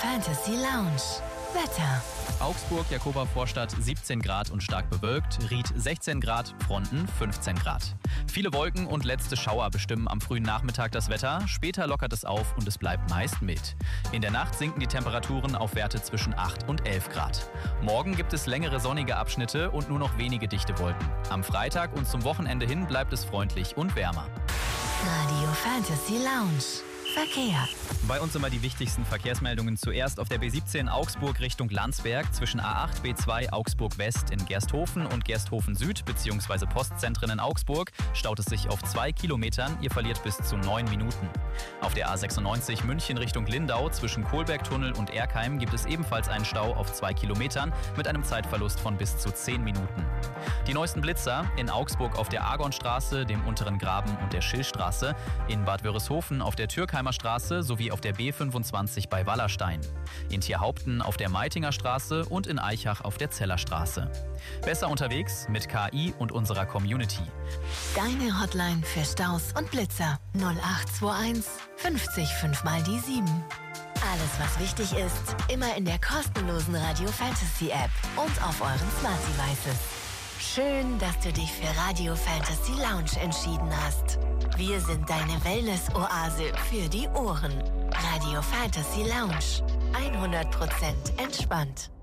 Fantasy Lounge. Wetter. Augsburg, Jakoba-Vorstadt 17 Grad und stark bewölkt, Ried 16 Grad, Fronten 15 Grad. Viele Wolken und letzte Schauer bestimmen am frühen Nachmittag das Wetter, später lockert es auf und es bleibt meist mild. In der Nacht sinken die Temperaturen auf Werte zwischen 8 und 11 Grad. Morgen gibt es längere sonnige Abschnitte und nur noch wenige dichte Wolken. Am Freitag und zum Wochenende hin bleibt es freundlich und wärmer. Radio Fantasy Lounge. Verkehr. Bei uns immer die wichtigsten Verkehrsmeldungen. Zuerst auf der B17 Augsburg Richtung Landsberg zwischen A8, B2 Augsburg West in Gersthofen und Gersthofen Süd bzw. Postzentren in Augsburg staut es sich auf 2 Kilometern. Ihr verliert bis zu 9 Minuten. Auf der A96 München Richtung Lindau zwischen Kohlbergtunnel und Erkheim gibt es ebenfalls einen Stau auf 2 Kilometern mit einem Zeitverlust von bis zu 10 Minuten. Die neuesten Blitzer in Augsburg auf der Argonstraße, dem Unteren Graben und der Schillstraße, in Bad Wörishofen auf der Türkheimer Straße sowie auf der B25 bei Wallerstein, in Tierhaupten auf der Meitinger Straße und in Eichach auf der Zellerstraße. Besser unterwegs mit KI und unserer Community. Deine Hotline für Staus und Blitzer 0821 50 5 mal die 7. Alles, was wichtig ist, immer in der kostenlosen Radio Fantasy App und auf euren Smart Devices. Schön, dass du dich für Radio Fantasy Lounge entschieden hast. Wir sind deine Wellness-Oase für die Ohren. Radio Fantasy Lounge. 100% entspannt.